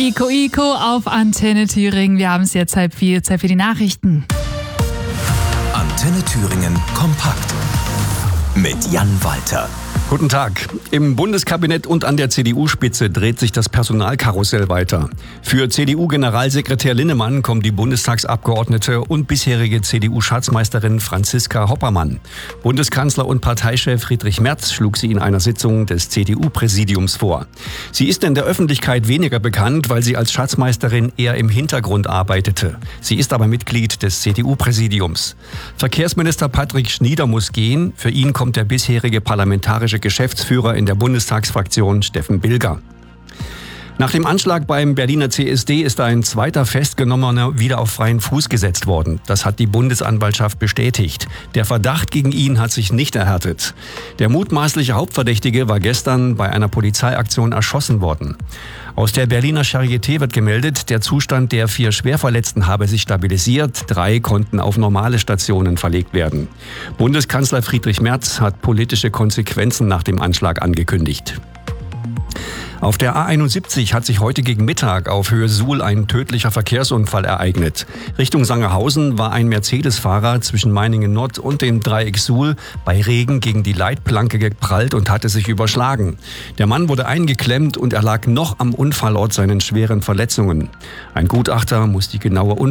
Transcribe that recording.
Ico auf Antenne Thüringen. Wir haben es jetzt 3:30, Zeit für die Nachrichten. Antenne Thüringen kompakt mit Jan Walter. Guten Tag. Im Bundeskabinett und an der CDU-Spitze dreht sich das Personalkarussell weiter. Für CDU-Generalsekretär Linnemann kommt die Bundestagsabgeordnete und bisherige CDU-Schatzmeisterin Franziska Hoppermann. Bundeskanzler und Parteichef Friedrich Merz schlug sie in einer Sitzung des CDU-Präsidiums vor. Sie ist in der Öffentlichkeit weniger bekannt, weil sie als Schatzmeisterin eher im Hintergrund arbeitete. Sie ist aber Mitglied des CDU-Präsidiums. Verkehrsminister Patrick Schnieder muss gehen. Für ihn kommt der bisherige parlamentarische Geschäftsführer in der Bundestagsfraktion Steffen Bilger. Nach dem Anschlag beim Berliner CSD ist ein zweiter Festgenommener wieder auf freien Fuß gesetzt worden. Das hat die Bundesanwaltschaft bestätigt. Der Verdacht gegen ihn hat sich nicht erhärtet. Der mutmaßliche Hauptverdächtige war gestern bei einer Polizeiaktion erschossen worden. Aus der Berliner Charité wird gemeldet, der Zustand der 4 Schwerverletzten habe sich stabilisiert. 3 konnten auf normale Stationen verlegt werden. Bundeskanzler Friedrich Merz hat politische Konsequenzen nach dem Anschlag angekündigt. Auf der A71 hat sich heute gegen Mittag auf Höhe Suhl ein tödlicher Verkehrsunfall ereignet. Richtung Sangerhausen war ein Mercedes-Fahrer zwischen Meiningen-Nord und dem Dreieck Suhl bei Regen gegen die Leitplanke geprallt und hatte sich überschlagen. Der Mann wurde eingeklemmt und erlag noch am Unfallort seinen schweren Verletzungen. Ein Gutachter muss die genaue